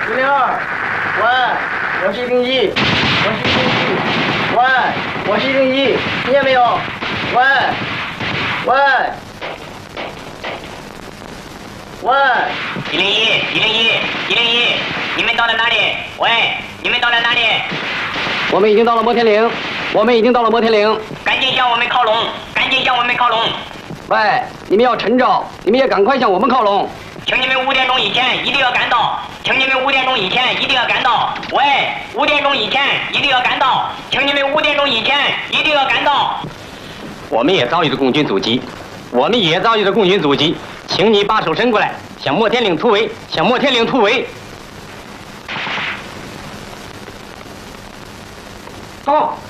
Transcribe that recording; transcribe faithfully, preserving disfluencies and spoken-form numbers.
零零二，喂，我是一零一，我是一零一，喂，我是一零一，听见没有？喂，喂，喂， 一零一，一零一，一零一，你们到了哪里？喂，你们到了哪里？ 我们已经到了摩天岭，我们已经到了摩天岭， 赶紧向我们靠拢，赶紧向我们靠拢。 喂，你们要趁着，你们也赶快向我们靠拢。 请你们五点钟以前一定要赶到，请你们五点钟以前一定要赶到。喂，五点钟以前一定要赶到，请你们五点钟以前一定要赶到。 我们也遭遇了共军阻击，我们也遭遇了共军阻击，请你把手伸过来，向摩天岭突围，向摩天岭突围。好。